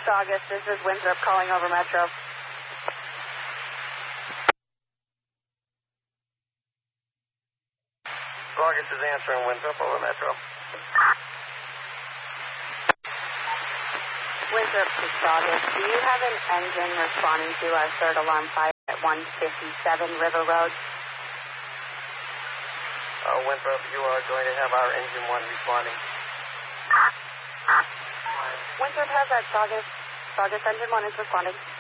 Saugus, this is Winthrop calling over Metro. Saugus is answering Winthrop over Metro. Winthrop to Saugus, do you have an engine responding to our third alarm fire at 157 River Road? Winthrop, you are going to have our engine 1 responding. Winthrop has that Saugus engine 1 is responding.